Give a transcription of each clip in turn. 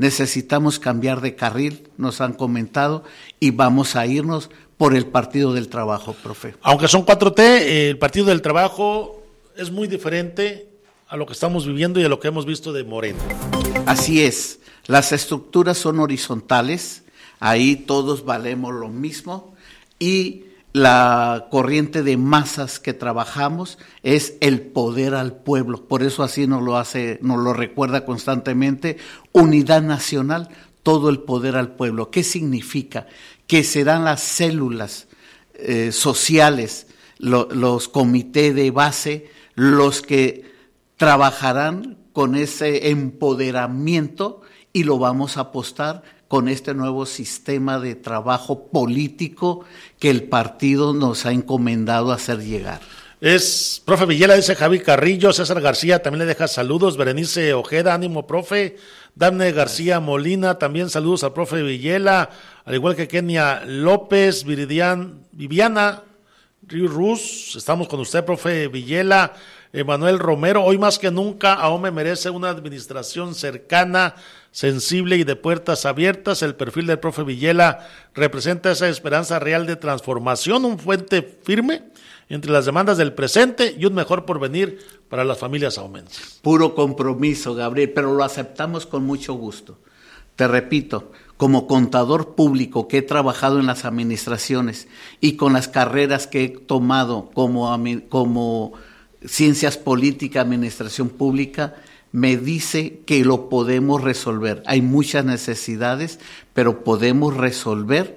necesitamos cambiar de carril, nos han comentado, y vamos a irnos por el Partido del Trabajo, profe. Aunque son 4T, el Partido del Trabajo es muy diferente a lo que estamos viviendo y a lo que hemos visto de Morena. Así es, las estructuras son horizontales, ahí todos valemos lo mismo, y la corriente de masas que trabajamos es el poder al pueblo, por eso así nos lo recuerda constantemente, unidad nacional, todo el poder al pueblo. ¿Qué significa? Que serán las células sociales, los comités de base, los que trabajarán con ese empoderamiento y lo vamos a apostar con este nuevo sistema de trabajo político que el partido nos ha encomendado hacer llegar. Es, profe Villela, dice Javi Carrillo, César García también le deja saludos, Berenice Ojeda, ánimo profe, Dafne García Molina, también saludos al profe Villela, al igual que Kenia López, Viviana Rus, estamos con usted, profe Villela. Manuel Romero, hoy más que nunca AOME merece una administración cercana, sensible y de puertas abiertas. El perfil del profe Villela representa esa esperanza real de transformación, un puente firme entre las demandas del presente y un mejor porvenir para las familias ahomenses. Puro compromiso, Gabriel, pero lo aceptamos con mucho gusto. Te repito, como contador público que he trabajado en las administraciones y con las carreras que he tomado como Ciencias Políticas, Administración Pública, me dice que lo podemos resolver. Hay muchas necesidades, pero podemos resolver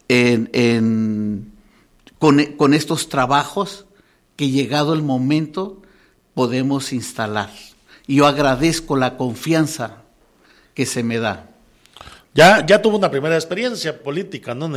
con estos trabajos que llegado el momento podemos instalar. Y yo agradezco la confianza que se me da. Ya tuvo una primera experiencia política, ¿no? En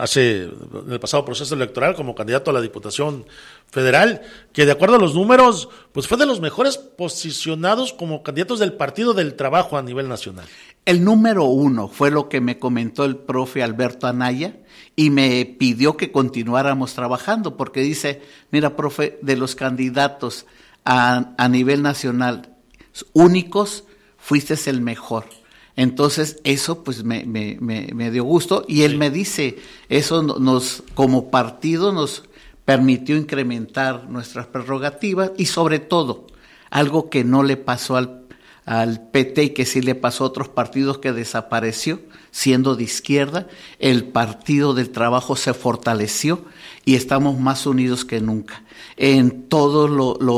el pasado proceso electoral como candidato a la Diputación Federal, que de acuerdo a los números, pues fue de los mejores posicionados como candidatos del Partido del Trabajo a nivel nacional. El número 1 fue lo que me comentó el profe Alberto Anaya y me pidió que continuáramos trabajando, porque dice, mira, profe, de los candidatos a nivel nacional únicos, fuiste el mejor. Entonces eso pues me dio gusto y él me dice, eso como partido nos permitió incrementar nuestras prerrogativas y sobre todo, algo que no le pasó al PT y que sí le pasó a otros partidos que desapareció, siendo de izquierda, el Partido del Trabajo se fortaleció y estamos más unidos que nunca. En todos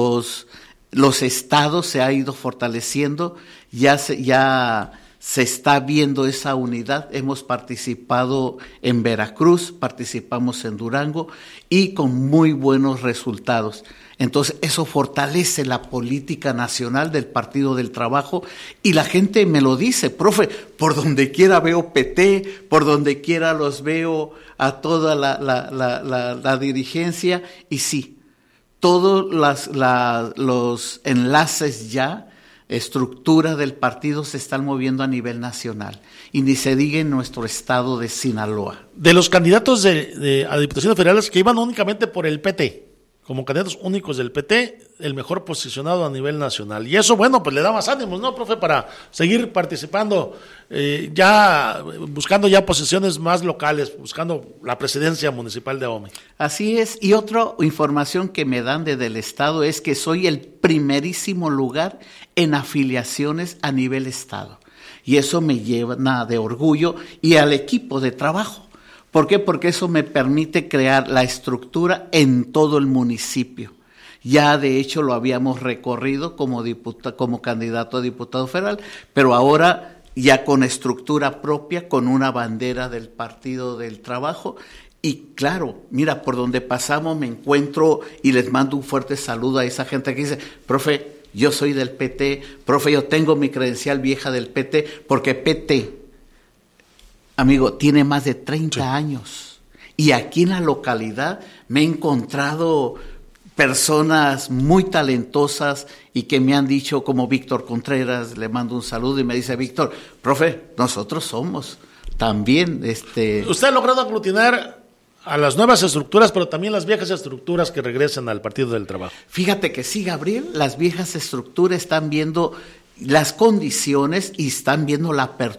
los estados se ha ido fortaleciendo, ya se está viendo esa unidad. Hemos participado en Veracruz, participamos en Durango y con muy buenos resultados. Entonces eso fortalece la política nacional del Partido del Trabajo y la gente me lo dice, profe, por donde quiera veo PT, por donde quiera los veo a toda la dirigencia y sí, todos los enlaces ya, estructura del partido se están moviendo a nivel nacional y ni se diga en nuestro estado de Sinaloa. De los candidatos a diputaciones federales que iban únicamente por el PT, como candidatos únicos del PT, el mejor posicionado a nivel nacional. Y eso, bueno, pues le da más ánimos, ¿no, profe? Para seguir participando, buscando ya posiciones más locales, buscando la presidencia municipal de AOME. Así es, y otra información que me dan desde el estado es que soy el primerísimo lugar en afiliaciones a nivel estado. Y eso me llena de orgullo y al equipo de trabajo. ¿Por qué? Porque eso me permite crear la estructura en todo el municipio. Ya de hecho lo habíamos recorrido como candidato a diputado federal, pero ahora ya con estructura propia, con una bandera del Partido del Trabajo. Y claro, mira, por donde pasamos me encuentro y les mando un fuerte saludo a esa gente que dice, profe, yo soy del PT, profe, yo tengo mi credencial vieja del PT, porque PT, amigo, tiene más de 30 años. Y aquí en la localidad me he encontrado personas muy talentosas y que me han dicho, como Víctor Contreras, le mando un saludo y me dice, Víctor, profe, nosotros somos también. Usted ha logrado aglutinar a las nuevas estructuras, pero también las viejas estructuras que regresan al Partido del Trabajo. Fíjate que sí, Gabriel, las viejas estructuras están viendo las condiciones y están viendo la apertura